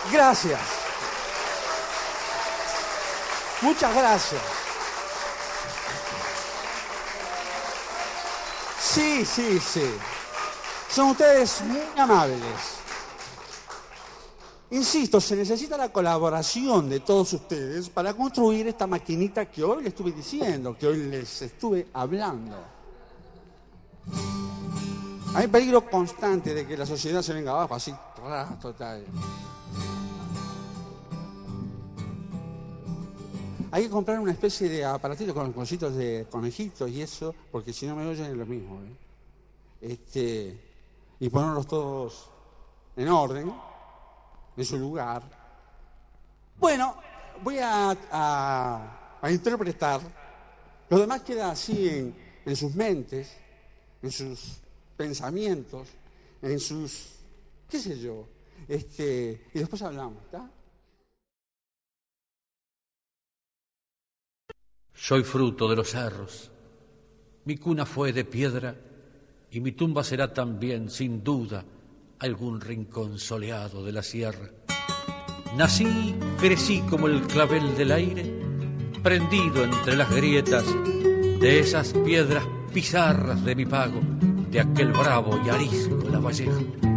Gracias. Muchas gracias. Sí. Son ustedes muy amables. Insisto, se necesita la colaboración de todos ustedes para construir esta maquinita que hoy les estuve diciendo, que hoy les estuve hablando. Hay peligro constante de que la sociedad se venga abajo, así, total. Hay que comprar una especie de aparatito con los cositos de conejitos y eso, porque si no me oyen es lo mismo. Y ponerlos todos en orden, en su lugar. Bueno, voy a interpretar. Lo demás queda así en sus mentes, en sus pensamientos, en sus, qué sé yo. Y después hablamos, ¿está? Soy fruto de los cerros. Mi cuna fue de piedra y mi tumba será también, sin duda, algún rincón soleado de la sierra. Nací, crecí como el clavel del aire, prendido entre las grietas de esas piedras pizarras de mi pago, de aquel bravo y arisco La Valleja.